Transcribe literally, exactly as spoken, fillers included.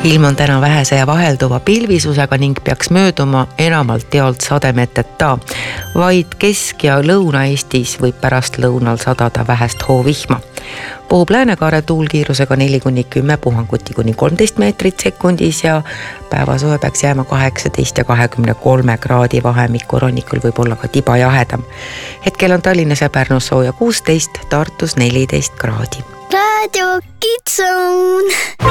ilm on täna vähese ja vahelduva pilvisusega ning peaks mööduma enamalt jaolt sademeteta. Vaid Kesk- ja Lõuna-Eestis võib pärast lõunal sadada vähest hoovihma. Puhub läänekaare tuulkiirusega neli kuni kümme, puhanguti kuni kolmteist meetrit sekundis ja päevasoe peaks jääma kaheksateist ja kahekümne kolme kraadi vahemikku, rannikul võib olla ka tiba jahedam. Hetkel on Tallinnas ja Pärnus sooja kuusteist, Tartus neliteist kraadi. Radio Kidson.